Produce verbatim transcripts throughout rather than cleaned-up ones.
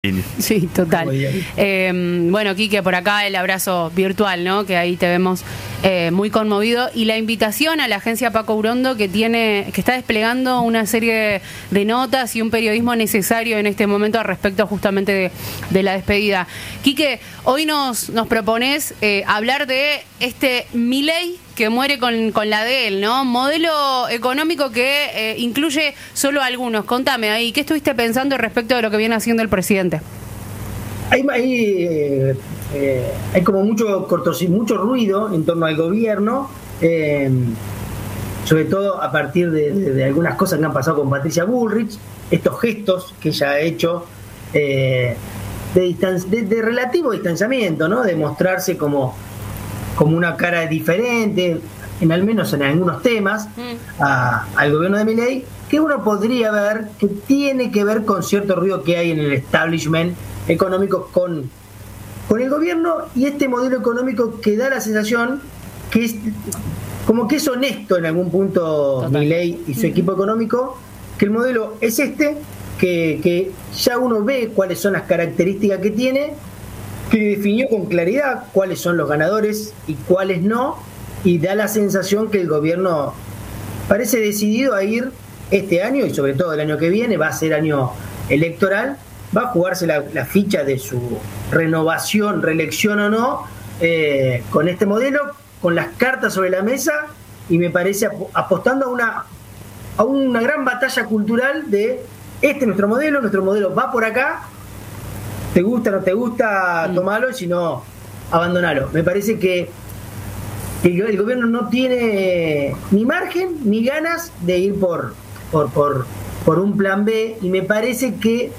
Indy. Sí, total. Eh, bueno, Quique, por acá el abrazo virtual, ¿no? Que ahí te vemos eh, muy conmovido. Y la invitación a la agencia Paco Urondo, que tiene, que está desplegando una serie de notas y un periodismo necesario en este momento al respecto justamente de, de la despedida. Quique, hoy nos, nos propones eh, hablar de este Milei que muere con, con la de él, ¿no? Modelo económico que eh, incluye solo algunos. Contame ahí, ¿qué estuviste pensando respecto de lo que viene haciendo el presidente? Hay, hay, eh, eh, hay como mucho cortos, mucho ruido en torno al gobierno, eh, sobre todo a partir de, de, de algunas cosas que han pasado con Patricia Bullrich, estos gestos que ella ha hecho eh, de, distanci- de, de relativo distanciamiento, ¿no? De mostrarse como, como una cara diferente, en al menos en algunos temas, mm. a, al gobierno de Milei, que uno podría ver que tiene que ver con cierto ruido que hay en el establishment económico con, con el gobierno, y este modelo económico que da la sensación que es como que es honesto en algún punto Milei y su equipo económico, que el modelo es este, que, que ya uno ve cuáles son las características que tiene, que definió con claridad cuáles son los ganadores y cuáles no, y da la sensación que el gobierno parece decidido a ir este año, y sobre todo el año que viene, va a ser año electoral, va a jugarse la, la ficha de su renovación, reelección o no, eh, con este modelo, con las cartas sobre la mesa, y me parece ap- apostando a una, a una gran batalla cultural de este es nuestro modelo, nuestro modelo va por acá, te gusta, no te gusta, mm. tomalo, y si no, abandonalo. Me parece que el, el gobierno no tiene ni margen ni ganas de ir por, por, por, por un plan B, y me parece que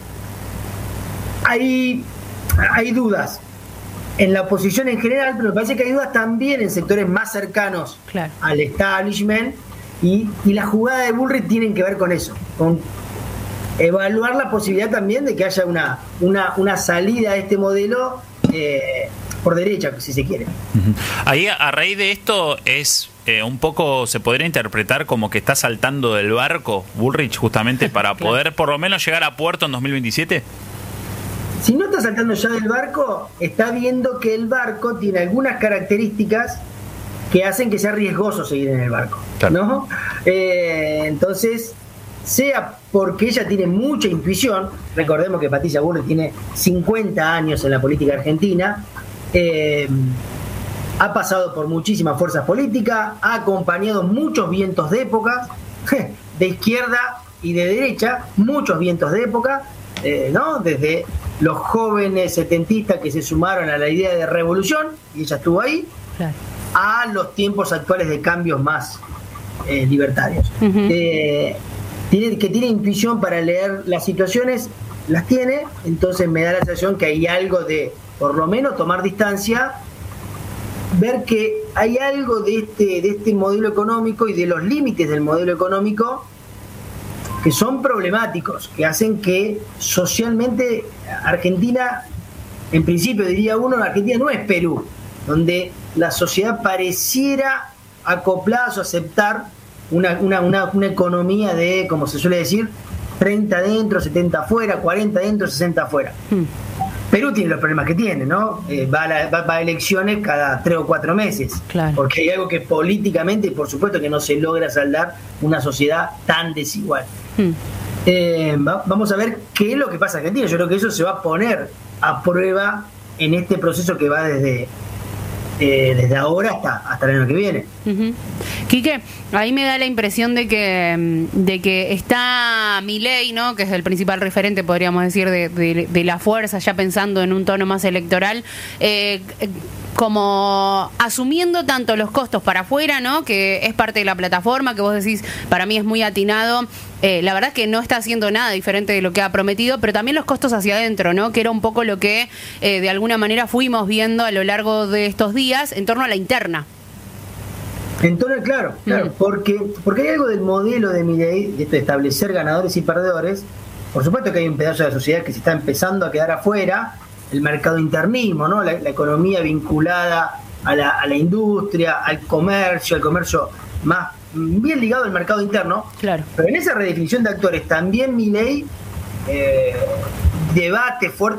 hay, hay dudas en la oposición en general, pero me parece que hay dudas también en sectores más cercanos claro. al establishment, y, y la jugada de Bullrich tienen que ver con eso, con evaluar la posibilidad también de que haya una, una, una salida a este modelo eh, por derecha, si se quiere. Uh-huh. Ahí, a raíz de esto, es eh, un poco, se podría interpretar como que está saltando del barco Bullrich justamente para claro. poder por lo menos llegar a puerto en dos mil veintisiete. Si no está saltando ya del barco, está viendo que el barco tiene algunas características que hacen que sea riesgoso seguir en el barco, claro. ¿no? Eh, entonces, sea porque ella tiene mucha intuición, recordemos que Patricia Bullrich tiene cincuenta años en la política argentina, eh, ha pasado por muchísimas fuerzas políticas, ha acompañado muchos vientos de época, de izquierda y de derecha, muchos vientos de época, eh, ¿no? Desde los jóvenes setentistas que se sumaron a la idea de revolución, y ella estuvo ahí, claro. a los tiempos actuales de cambios más eh, libertarios. Uh-huh. Eh, tiene, que tiene intuición para leer las situaciones, las tiene, entonces me da la sensación que hay algo de, por lo menos, tomar distancia, ver que hay algo de este, de este modelo económico y de los límites del modelo económico que son problemáticos, que hacen que socialmente Argentina, en principio diría uno, Argentina no es Perú, donde la sociedad pareciera acoplada o aceptar una, una, una, una economía de, como se suele decir, treinta adentro, setenta afuera, cuarenta adentro, sesenta afuera. Hmm. Perú tiene los problemas que tiene, ¿no? Eh, va, a la, va, va a elecciones cada tres o cuatro meses, claro. porque hay algo que políticamente, por supuesto, que no se logra saldar una sociedad tan desigual. Hmm. Eh, va, vamos a ver qué es lo que pasa en Argentina. Yo creo que eso se va a poner a prueba en este proceso que va desde eh, desde ahora hasta hasta el año que viene. Uh-huh. Quique, ahí me da la impresión de que de que está Milei, ¿no? Que es el principal referente, podríamos decir, de, de, de la fuerza, ya pensando en un tono más electoral, eh, como asumiendo tanto los costos para afuera, ¿no? Que es parte de la plataforma, que vos decís, para mí es muy atinado. Eh, la verdad es que no está haciendo nada diferente de lo que ha prometido, pero también los costos hacia adentro, ¿no? Que era un poco lo que eh, de alguna manera fuimos viendo a lo largo de estos días en torno a la interna. Entonces, claro, claro, mm. porque, porque hay algo del modelo de Milei, de establecer ganadores y perdedores. Por supuesto que hay un pedazo de la sociedad que se está empezando a quedar afuera, el mercado internismo, ¿no? La, la economía vinculada a la, a la industria, al comercio, al comercio más bien ligado al mercado interno. Claro. Pero en esa redefinición de actores también Milei eh, debate fuerte